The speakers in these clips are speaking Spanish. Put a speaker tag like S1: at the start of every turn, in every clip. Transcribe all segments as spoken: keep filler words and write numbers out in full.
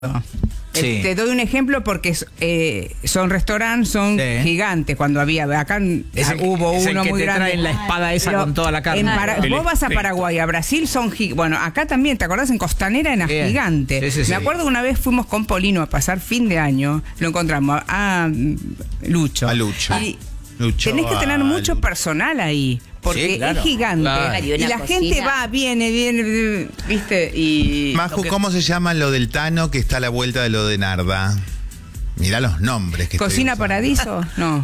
S1: Sí.
S2: Te doy un ejemplo porque eh, son restaurantes, son sí. gigantes. Cuando había, acá
S1: es el,
S2: hubo
S1: es
S2: uno
S1: el que
S2: muy
S1: te
S2: grande.
S1: Traen la espada esa
S2: Pero
S1: con toda la carne.
S2: En para, vos vas a Paraguay, a Brasil son gigantes. Bueno, acá también, ¿te acordás? En Costanera era
S1: Bien.
S2: gigante.
S1: Sí, sí,
S2: Me
S1: sí.
S2: acuerdo que una vez fuimos con Polino a pasar fin de año, lo encontramos a, a Lucho.
S3: A Lucho.
S2: Y
S3: Lucho
S2: tenés que tener
S3: a
S2: mucho
S3: Lucho.
S2: personal ahí. Porque
S1: Sí, claro,
S2: es gigante.
S1: claro.
S2: Y la gente va, viene, viene, ¿viste? Y
S3: Maju,
S2: que...
S3: ¿cómo se llama lo del Tano que está a la vuelta de lo de Narda? Mirá los nombres que
S2: ¿Cocina
S3: estoy
S2: Paradiso? No.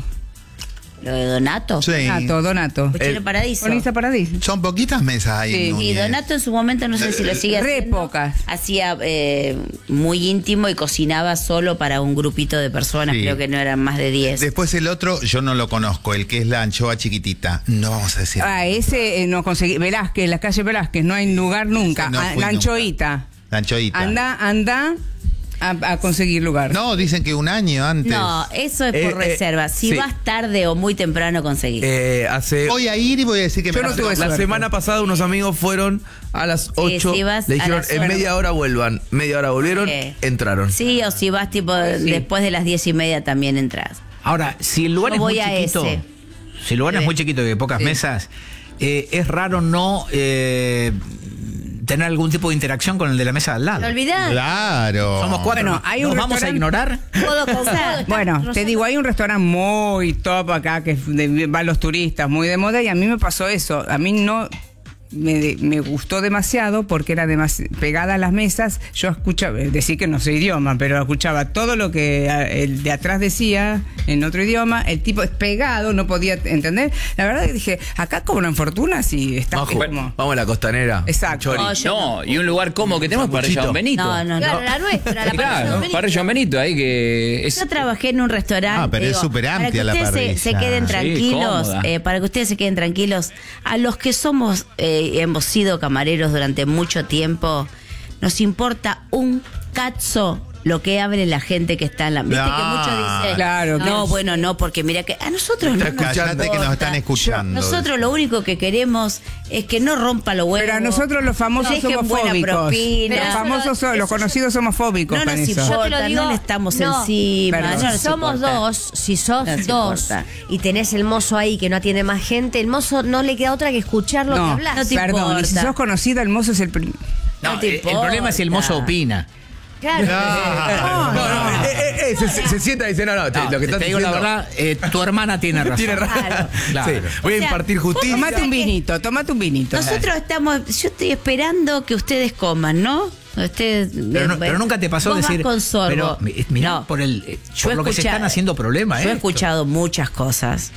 S4: ¿Lo de Donato?
S3: Sí.
S2: Donato, Donato.
S4: Cochino Paradiso.
S2: Cocina Paradiso.
S3: Son poquitas mesas ahí.
S2: Sí.
S3: en
S4: Y
S3: Núñez.
S4: Donato en su momento, no sé si lo sigue
S2: Re
S4: haciendo,
S2: pocas.
S4: hacía eh, muy íntimo y cocinaba solo para un grupito de personas,
S3: Sí.
S4: creo que no eran más de diez.
S3: Después el otro, yo no lo conozco, el que es la anchoa chiquitita. No vamos a decir.
S2: Ah, ese eh, no conseguí. Velázquez, la calle Velázquez, no hay lugar nunca.
S3: Ese no
S2: Ah,
S3: fui
S2: la
S3: nunca.
S2: anchoita.
S3: La anchoita.
S2: Anda, anda a, a conseguir lugar.
S3: No, dicen que un año antes.
S4: No, eso es
S5: Eh,
S4: por
S5: eh,
S4: reserva. Si
S5: sí.
S4: vas tarde o muy temprano, conseguís.
S5: Eh, hace
S3: Voy a ir y voy a decir que
S2: Yo
S3: me
S2: no tuve
S5: la
S2: suerte.
S5: semana pasada unos amigos fueron a las ocho.
S4: si vas
S5: le
S4: a
S5: dijeron
S4: las
S5: en
S4: ocho.
S5: media hora vuelvan. Media hora volvieron,
S4: Eh.
S5: entraron.
S4: Sí, o si vas tipo
S2: Sí.
S4: después de las diez y media también entras.
S1: Ahora, si el lugar
S4: Yo
S1: es muy
S4: voy a
S1: chiquito,
S4: ese.
S1: si el lugar es
S4: Sí.
S1: muy chiquito y de pocas
S2: Sí.
S1: mesas, eh, es raro no eh, tener algún tipo de interacción con el de la mesa de al lado.
S4: ¿Te olvidás?
S3: Claro.
S1: Somos cuatro.
S2: Bueno, hay
S1: ¿Nos
S2: un
S1: vamos a
S2: restaurante-
S1: ignorar?
S4: Codo con codo.
S2: Bueno, te digo, hay un restaurante muy top acá que de- van los turistas, muy de moda, y a mí me pasó eso. A mí no me, me gustó demasiado porque era demasi- pegada a las mesas. Yo escuchaba, decir que no sé idioma, pero escuchaba todo lo que eh, el de atrás decía en otro idioma. El tipo es pegado, no podía entender. La verdad que dije, acá cobran fortunas y está
S5: Majo,
S2: como...
S5: vamos a la costanera.
S2: Exacto.
S5: Chori.
S4: No, yo
S6: No, y un lugar cómodo que tenemos para
S5: Sanguchito.
S6: John Benito.
S4: No, no,
S7: Claro,
S4: no.
S7: la nuestra, la
S6: Claro,
S7: parrilla
S6: ¿no? Para John Benito, ahí que es...
S4: Yo trabajé en un restaurante.
S3: Ah, pero es
S4: digo,
S3: súper
S4: para que
S3: amplia la
S4: ustedes se,
S3: parrilla.
S4: se queden
S3: Sí,
S4: tranquilos,
S6: cómoda.
S4: eh, para que ustedes se queden tranquilos, a los que somos, eh, hemos sido camareros durante mucho tiempo, nos importa un cazzo lo que hable la gente que está en la... ¿Viste
S3: No.
S4: que muchos dicen?
S2: Claro,
S4: No,
S2: claro.
S4: bueno, no, porque mira que a nosotros no nos
S3: Cállate que nos
S4: importa.
S3: están escuchando.
S4: Nosotros lo único que queremos es que no rompa los huevos.
S2: Pero a nosotros los famosos
S4: dejen
S2: somos
S4: buena
S2: fóbicos.
S4: propina.
S2: Los famosos, son- los conocidos somos fóbicos
S4: No
S2: con
S4: nos
S2: eso.
S4: importa,
S7: Yo te lo digo,
S4: no le estamos
S7: no,
S4: encima.
S2: perdón.
S4: no
S7: Si
S4: nos
S7: somos
S4: importa.
S7: dos, si sos
S4: No nos
S7: dos
S4: importa.
S7: y tenés el mozo ahí que no atiende más gente, el mozo no le queda otra que escuchar lo que
S2: No,
S7: hablas.
S4: no te
S2: perdón, y si
S4: importa.
S2: sos conocida, el mozo es el prim-
S1: No,
S4: No te
S1: el, el problema es si el mozo
S4: importa.
S1: opina.
S7: Claro.
S3: No.
S5: No, no, eh, eh, eh, se, se- se sienta y dice, no, no, te-
S1: No,
S5: lo que estás
S1: te digo la
S5: diciendo.
S1: verdad, eh, tu hermana tiene razón.
S5: Tiene razón.
S4: Claro.
S1: Claro.
S5: Sí, voy a
S4: O sea,
S5: impartir justicia.
S2: Tomate un vinito, tomate un vinito.
S4: Nosotros estamos, yo estoy esperando que ustedes coman, ¿no? Ustedes,
S1: Pero, no- pero nunca te pasó
S4: vos vas
S1: decir,
S4: con sorbo.
S1: pero mi- mirá,
S4: No.
S1: por, el, eh,
S4: Yo
S1: por
S4: he
S1: lo que se
S4: escuchado-
S1: están haciendo problemas.
S4: Yo he
S1: eh,
S4: escuchado muchas cosas,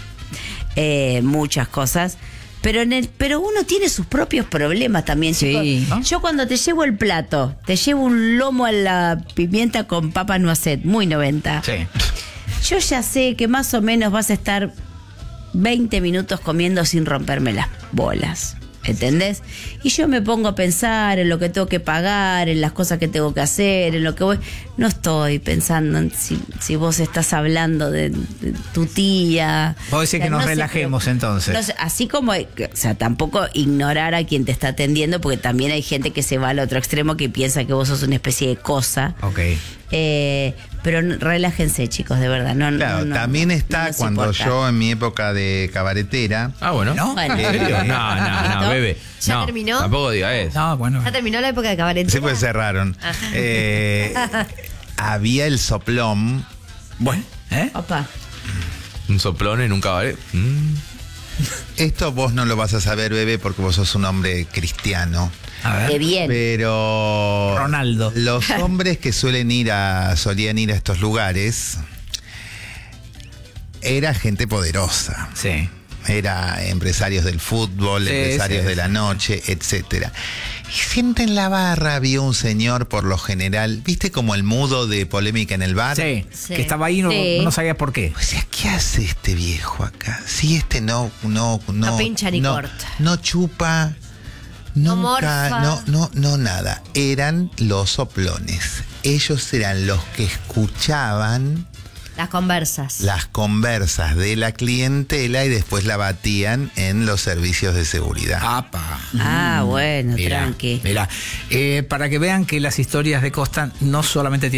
S4: eh, muchas cosas, pero en el, pero uno tiene sus propios problemas también,
S2: Sí.
S4: chicos.
S1: ¿No?
S4: Yo cuando te llevo el plato, te llevo un lomo a la pimienta con papa noisette, muy noventa.
S1: Sí.
S4: Yo ya sé que más o menos vas a estar veinte minutos comiendo sin romperme las bolas. ¿Entendés? Y yo me pongo a pensar en lo que tengo que pagar, en las cosas que tengo que hacer, en lo que voy. No estoy pensando en si, si vos estás hablando de, de tu tía.
S1: Vos decís
S4: O sea,
S1: que nos
S4: no sé,
S1: relajemos,
S4: pero-
S1: entonces.
S4: no sé, así como, o sea, tampoco ignorar a quien te está atendiendo, porque también hay gente que se va al otro extremo que piensa que vos sos una especie de cosa.
S1: Ok.
S4: Eh, pero no- relájense, chicos, de verdad. No,
S3: Claro,
S4: no, no,
S3: también
S4: no
S3: está
S4: nos
S3: cuando
S4: importa.
S3: yo en mi época de cabaretera.
S5: Ah, bueno.
S1: ¿No?
S4: Bueno.
S5: ¿En serio? No, no, no,
S4: ¿Listo?
S5: bebé.
S7: ¿Ya
S5: No,
S7: terminó?
S5: Tampoco diga eso.
S1: No, bueno.
S7: Ya terminó la época de cabaret.
S3: Sí, pues cerraron. Eh, había el soplón.
S1: Bueno, ¿eh?
S4: Opa.
S5: Un soplón en un cabaret. Mm.
S3: Esto vos no lo vas a saber, bebé, porque vos sos un hombre cristiano.
S1: A ver.
S4: Qué bien.
S3: Pero
S1: Ronaldo.
S3: los hombres que suelen ir a, solían ir a estos lugares, era gente poderosa.
S1: Sí.
S3: Era empresarios del fútbol,
S1: Sí,
S3: empresarios
S1: sí,
S3: de la noche, etcétera. Y siempre en la barra había un señor, por lo general, ¿viste como el mudo de Polémica en el bar?
S1: Sí,
S4: Sí.
S1: que estaba ahí y no,
S4: Sí.
S1: no sabías por qué.
S3: O sea, ¿qué hace este viejo acá? Si este no, no, no,
S7: No pincha ni
S3: no,
S7: corta.
S3: no chupa,
S7: No
S3: nunca,
S7: morfa.
S3: no, no, no nada. Eran los soplones. Ellos eran los que escuchaban
S7: Las conversas.
S3: las conversas de la clientela y después la batían en los servicios de seguridad.
S1: Apa.
S4: Ah, bueno,
S1: Mirá,
S4: tranqui.
S1: mirá. Eh, para que vean que las historias de Costa no solamente tienen